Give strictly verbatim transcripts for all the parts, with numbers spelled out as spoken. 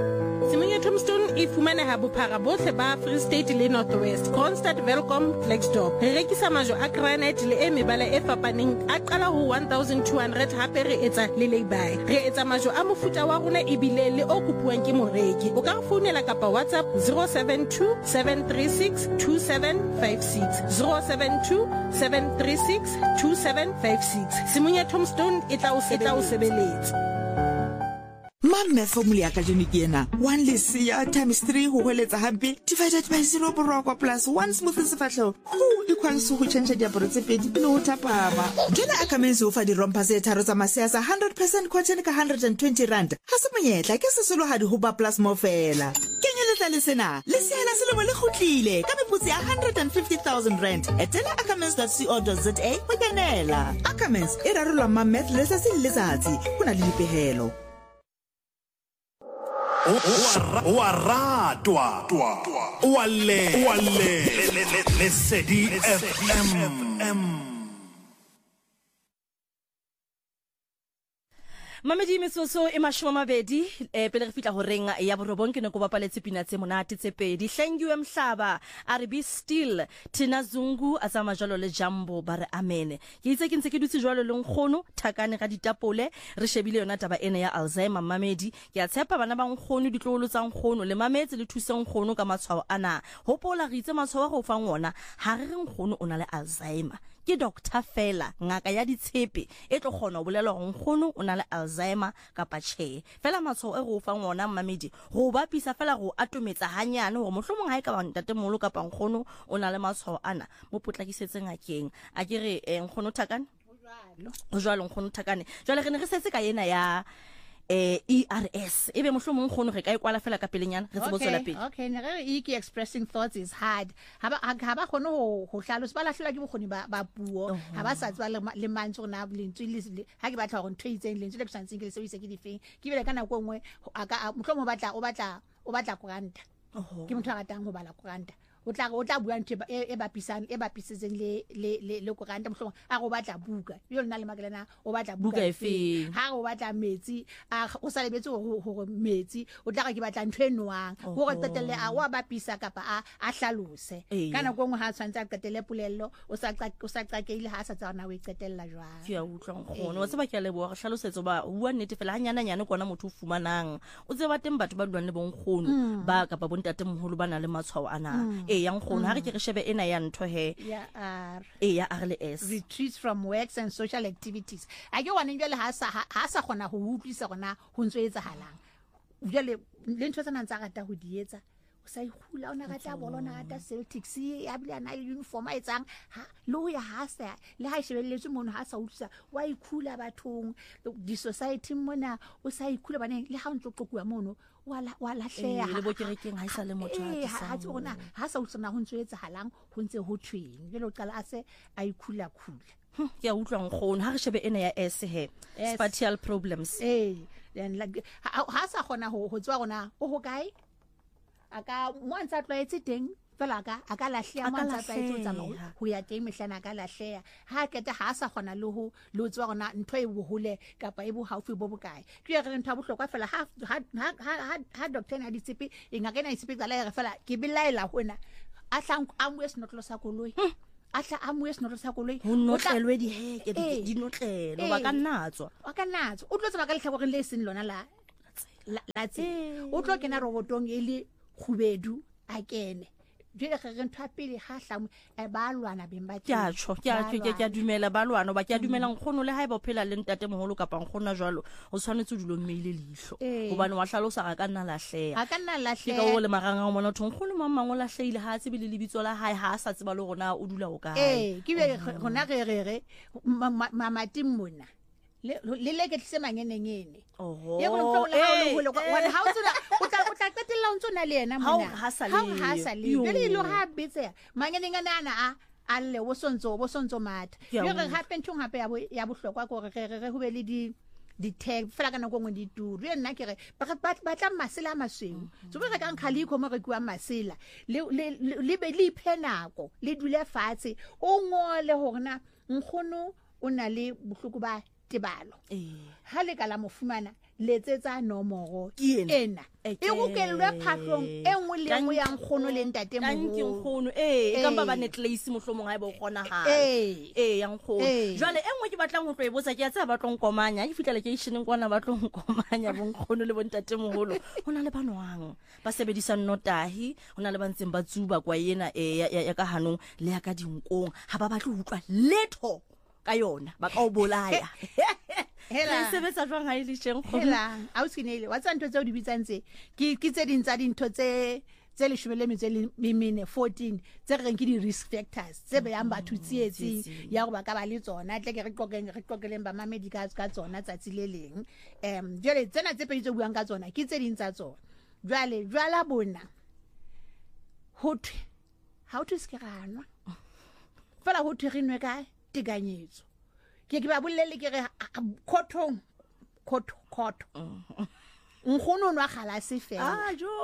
Simonye Tombstone e fumaneha bophara bohle ba Free State le North West, Kroonstad, Welkom, Klerksdorp. Re rekisa majwe a granite le e mebala e fapaneng a qala ho one thousand two hundred, hape re etsa le lay-by. Re etsa majwe a mofuta wa rona ebile le o kopuwang ke moreki. O ka re founela kapa WhatsApp zero seven two seven three six two seven five six zero seven two seven three six two seven five six. Simonye Tombstone e tla o sebeletsa. Mamme formula ka jeno ke ena one lesia times three ho hweletsa hampe divided by zero boroko plus one smooth sefatlo ho equals ho change diaparo tse pedi no tapama jona akamenzi ho fa di rompa tse tharo tsa masea one hundred percent cotton ka one hundred twenty rand ha se monyetla ke sesolo ha di ho ba plus mo fela kenyeletsa le sena le sena se le mo le khutlile ka meputsi ya one hundred fifty thousand rand etela akamenzi dot co dot za ho kenela akamenzi e rarolwa mamme le se se letsatsi hona le dipehelo. Wa ratwa wa le wa le Lesedi F M. Mamedi Mesoso e mashome a mabedi e pele re fitla ho renga ya borobong ke ne go bapaletse pina tse monate tse pedi hlengiwe Mhlaba a re be still Tina Zungu a tsama jalo le Jambo ba re amen ke itse ke ntse ke dutse jalo le Nkgono Thakane ga ditapole re shebile yona taba ena ya Alzheimer Mamedi ke a tshepa bana ba Nkgono ditlolo tsa Nkgono le mametse le thuseng Nkgono ka matshwao ana hopola re itse matshwao go fa ngona ha re re Nkgono o na le Alzheimer ke doctor fela ngaka ya ditshepe e tlo gona o bolela go Nkgono o na le Alzheimer ka patche fela matshwao e go fa ngona Mamedi go bapisa fela go atometsa hanyane go mohlomong ha e ka ba ntate molo ka Nkgono o na le matshwao ana mo potlakisetse ngakeng a ke re Nkgono Thakane o jwalo Nkgono Thakane jwale re ne re setse ka yena ya eh E R S ebe mohlomong Nkgono re ka ikwala fela ka pelenyana re tsebotsola pele okay ne re e ke expressing thoughts is hard ha ba ha ba khone ho ho hlalosa ba lahlela ke bokgoni ba ba puo ha ba sa tswa le mantso na lentswe le ha ke batla go ntho itseng lentswe le tshwantseng ke le se ke difeng ke bile ka nako ngwe aka mohlomong batla o batla o batla kuranta ke motho a ratang go bala kuranta o tla o tla bua ntse e ba pisang e ba pisetseng le le le kuranta mohlomong a go batla buka yo nna le makelana o batla buka efe ha go batla metsi a o sa lebetse go metsi o tla ga ke batla ntwe nwang go go qetelle a wa ba pisa kapa a a hlalose kana go ngwe ha tshwantse a qetelle polello o sa o sa qakeile ha sa tsana o e qetella jwang ke a utlwa Nkgono o tseba ke a leboga go hlalosetso ba bua nnete fela hanyana nyane kona motho o fumanang o tseba teng batho ba dulang le bonkgono ba kapa bontate moholo bana le matshwao ana e yang Nkgono ha re ke re shebe ena ya ntho he ya R e ya R le S retreats from works and social activities a ke wana jwale ha sa ha sa gona go utlwisa gona go ntse etsa halang jwale le ntho tsana ntsa rata go di etsa o sa ihula ona rata bolona rata Celtics ya bile ana le uniform a etsang ha lo ya ha sa le ha shebelletse mono ha sa utlwisa wa ikhula bathong di society mona o sa ikhula baneng le ha ntlo qokuwa mono wala wala hleya le bokerekeng ha isa le motho a tsang ha tsona ha sa utsana ho ntse etsa halang ho ntse ho thweng jelo qala a se a ikhula khula ke a utlwa Nkgono ha re shebe ena ya S he spatial problems eh then like ha sa gona ho ho tswa gona o ho kae aka mo ntsa tlwaetse teng fela ka aka lahleya mo ntsa tlwaetse o tsamaya ho ya teng mehlana ka lahleya ha kete ha sa gona le ho le tswa gona ntho e bohole kapa e bo haufi bo bokae ke re ntho a bohlokwa fela ha ha ha doctor na ditsepe ingaka na ditsepe tsala re fela ke bilaela hona a tlang a mo se notlo sa koloi a tla a mo se notlo sa koloi ho notlelwe di heke di notlelo ba ka natswa ba ka natswa o tlo tsaba ka lehlako re le seng lona la la tse o tlo kena robotong e le khubedu a kene jele ge re ntwa pele ha hlamo e ba lwana beng ba ke a tsho ke a ke ke dumela ba lwana ba ke a dumela Nkgono le ha e ba phela le ntate moholo kapa Nkgono jwalo o tshwanetse dulo mmeile lihlo hobane wa hlalosa ga ka nna lahleya ga ka nna lahleya ke ka o le maranga o mona thong Nkgono mamang o lahleile ha tsebe le lebitso la hae ha sa tseba le rona o dula o kae eh ke be rona re re re mamati mona le le ke tlise mangenengene oho ye go ntlo le ha o le hole wa ha o tsena o tla o tla qetella o ntsona le yena mona ha sa le ha sa le le lo ha betse mangenengana a a le wo sontso wo sontso mata ye re hape ntshong hape ya bo ya bohlokwa go re re ho be le di di tag fela kana go ngwe di turu ye nna ke re ba tla masela masweu so ba ka nkhaliko mo re kwa masela le le be le phenako le dule fatshe o ngole horna Nkgono o na le bohloko ba tebalo eh ha le ka la mofumana letsetsa nomoro Ke ena. ena e go kelwe phatlong e nngwe le nngwe yang khono le ntate Ka mo nke nkgono eh e ka ba ba necklace mohlomong ha e ba o kgona ha Eh. eh yang nkgono Eh. jwale engwe ke batlang ho tlo e botsa ke a tsa ba tlong komanya ke fitla locationeng kwana ba tlong komanya bo nkgono le bo ntate moholo hona le banwang ba sebedisa notahi hona le ba ntseng ba tsuba kwa yena eh ya, ya, ya ka hanong le ya ka dinkong ha ba batle ho utlwa letho ka yona ba ka o bolaya Hela. Re sebetsa jwang ha ile tsheng nkgono Helang a o skinele wa tsa ntho tse o di bitsang tse ke ke tse ding tsa dintho tse tse le shome le metso le mene fourteen tse reng ke di risk factors tse be yang batho tsietsing ya go ba ka ba le tsona tle ke re qoqeng re qoqeleng ba ma medical ka tsona tsatsi le leng em jwale tsena tse pedi tse buang ka tsona ke tse ding tsa tsona jwale jwala bona ho thwe ha o thwe se ke ganwa fela ho thwe re nwe ka tekanyetso ke ke ba bolele ke re khothong khotho khotho nkgono nwa kgalase fela ah jo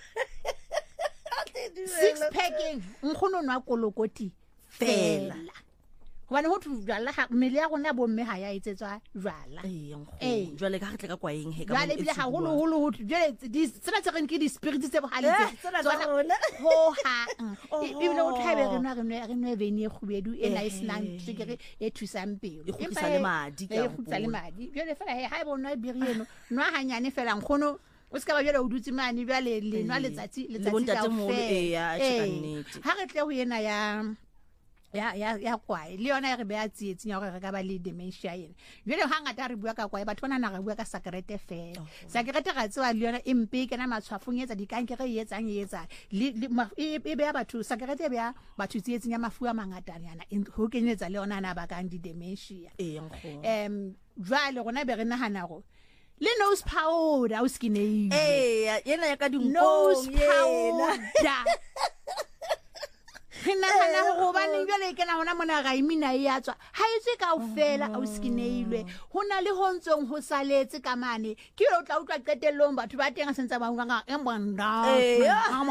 six packing nkgono nwa kolokoti fela hobane ho jwala ha mmele ya rona bo mme ha ya etsetswa jwala eh nkgono jwale ka re ka kwa eng he ka jwale bile ha holo holo ho jwale di tsena tse reng ke di spirits tse bohale Eh, tse tsena tsa rona. ho ha Oh. ibile o thabe re nwa re nwa re nwa veni e khubedu e Eh. nice nang tswekere e thusang pelo E kgutlisa le madi, ke e a khutlisa le mpona. madi jwale fela he ha e bona biri eno nwa hanyane fela nkgono o ska ba jwale o dutse mane jwale le nwa letsatsi Le letsatsi bontatemoholo, eh, ya, atjhe, ka nnete. ha re tle ho yena ya ya ya ya kwae le yona re be a tsietseng ya gore re ka ba le dementia ena jwale ha ngata re bua ka kwae batho bana na re bua ka sakerete fela sakerete ga tsewa le yona empe ke na matshwafong etsa dikankere e etsang e etsa le le- ma- e e beya batho sakerete e beya batho tsietseng ya mafu a mangatanyana en- ho kenyetsa le yona na ba kang di dementia eh nkgono em jwale rona be re nahana go le nose powder o skineng eh yena ya ka nose dinkong yena powder Hina hana go bana jwale ke na hona mona ga imina e yatswa ha etse kaofela au skineilwe hona le hontsong ho saletse ka mane ke lo tla utlwa qetellong batho ba teng a sentse ba nganga embanda Eh.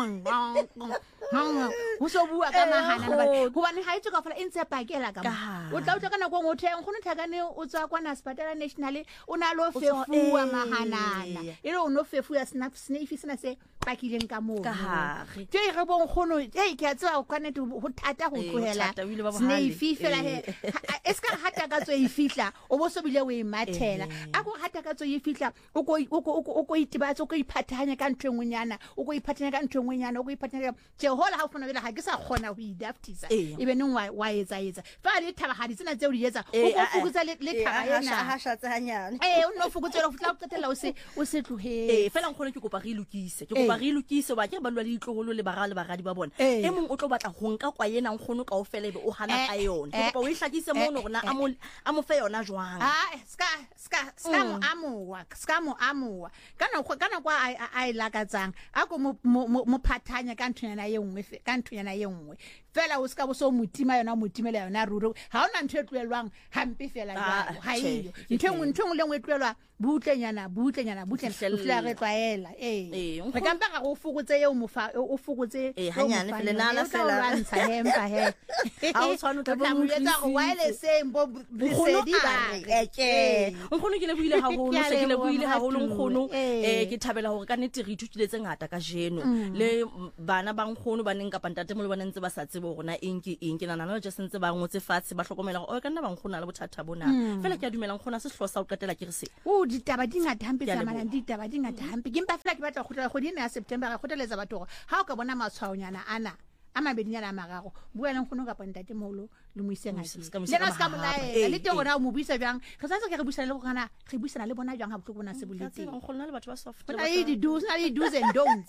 ho so bua ka Eh, mahana na kgotso. go bana ha etse kaofela e ntse pakela ka Ka mo hare. o tla utlwa kana go ngothe ngone thakane o tswa kwa Naspatala National o na lo O tswa- fefuwa eh. mahanana e re o no fefuwa snap sniff sena se pakileng ka mo Ka hare. ke re bon khono hey ke a tswa o kwane ho thata ho Eh, ho tlohela thata, o ile ba bohale. snake fela he Eh. e ska hata ka tswe e fihla o bo so bile o e mathela a go hata ka tswe e fihla o go o go o go itibatsa o go iphathanya ka ntwe ngwenyana o go iphathanya ka ntwe ngwenyana o go iphathanya ka jehola ha o fona bela ha ke sa khona ho idaftisa Eh. e be neng wa wa etsa etsa fa le thaba ha di tsena tse o di etsa o Eh, go ah, ah. fokotsa le le Eh, thaba a hasha- a ena hashatse hanyane eh o no fokotsa o fitla o qetela o se o se eh tlohetse fela nkgono ke kopa re ilokise ke Eh. kopa re ilokise ba ke ba lwa le ditloholo le bara le baradi ba bona Eh. e mong o tlo batla ho nka kwa yena nkgono ka ofela ebe o hana Eh, ka yona ke eh, kopa o ihlakise mo no rona eh, a mo a mo fe yona jwang Ah, ska ska ska mo amowa ska mo amowa kana go kana kwa a a- a ilakatsang a go mo mo mo phathanya ka nthunyana ye nngwe fe- ka nthunyana ye nngwe fela o ska bo so motima yona motimela yona ruro ha ona ntho e tlwelwang hampe fela Ah, jalo ha tjhe, iyo ke ntho engwe ntho engwe le ngwe e tlwelwa butlenyana butlenyana butlenyana fihlella. fela re tlaela Eh, eh nkgono- re ka mpa ga go fokotse ye o mo fa o fokotse Eh, hanyane fela, nala fela. ntsha hempa he Ha o tshwane o tla bo mo etsa go utlwisise. wireless bo nkgono lesedi a ba re eke nkgono ke le buile haholo Ke a se ke le leboha, buile haholo Moratuwa. nkgono Eh. eh ke thabela hore ka nnete re ithutile tse ngata ka jeno le mm, bana ba nkgono ba neng kapa ntate mo le bona ntse ba sa tsebe hore na eng ke eng ke nana no just ntse ba ngotse fatshe ba hlokomela gore o ka nna ba nkgono le bothata bona fela ke a dumela nkgono se hlosa o qetela ke re se o ditaba di ngata hampe Ke a tsa mana leboha. ditaba di ngata hampe ke mpa fela ke batla go khotela kgodine ya September ga khoteletsa batho gore ha o ka bona matshwaonyana ana a mabedinyana a mararo bua le nkgono ka ntate moholo le mo iseng a Ska mo le isa na ka ska mahahapa. molaela Eh, le teng eh. gona o mo buisa jang re sa ke re buisana le gona re buisana le bona jang ha botlhoko bona se Ka tseba boletseng nkgono na le batho ba soft bona le di do's na le di do's and don'ts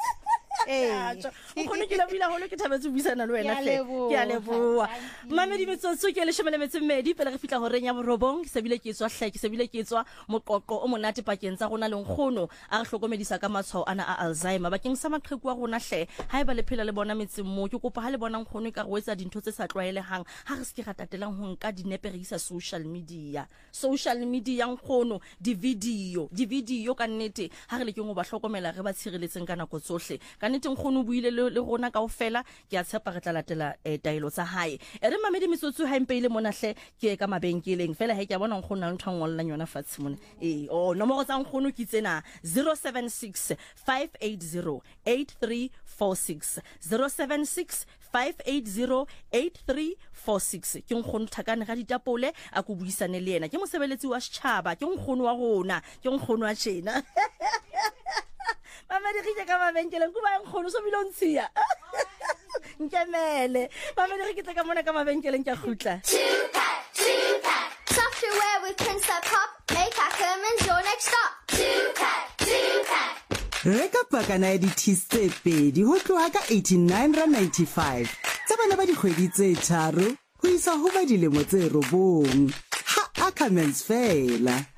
eh nkgono ke le buile haholo ke thabetse ho buisana le wena Ke a hle leboha. ke a leboha Thank you. mamedi metsotso ke le shemele metse mmedi pele re fitla ho reng ya borobong ke se bile ke tswa hle ke se bile ke tswa moqoqo o monate pakeng tsa rona le nkgono a re hlokomedisa ka matshwao ana a Alzheimer bakeng sa maqheku a rona hle ha eba le phela le bona metseng mo ke kopa ha le bona nkgono ka re o etsa dintho tse sa tlwaelehang ha re se ke ratatelang ho nka dinepe re isa social media social media nkgono di video di video ka nnete ha re le ke ngo ba hlokomela re ba tshireletseng ka nako tsohle ka nnete nnete nkgono buile le le rona kaofela ke a tshepa re tla latela eh, taelo tsa hae e re mamedi metsotso ha impeile mona hle ke ka mabenkeleng fela he ke a bona nkgono a ntho ngolla yona fatshe mona eh o nomoro tsa nkgono ke tsena zero seven six five eight zero eight three four six zero seven six five eight zero eight three four six ke nkgono Thakane ga ditapole a go buisane le yena ke mosebeletsi wa setšhaba ke nkgono wa rona ke nkgono wa tjena mama di ke ka mabenkeleng go ba nkgono so bilontsia nkemele mama di ke tla ka mona ka mabenkeleng ke a khutla Software with Prince Pop, make Ackerman's your next stop. Two-pack, two-pack. Reka pakana ya di-teas tse pedi ho tloha ka eighty-nine rand ninety-five tsa bana ba dikgwedi tse tharo ho isa ho ba dilemo tse robong ha Ackermans fela.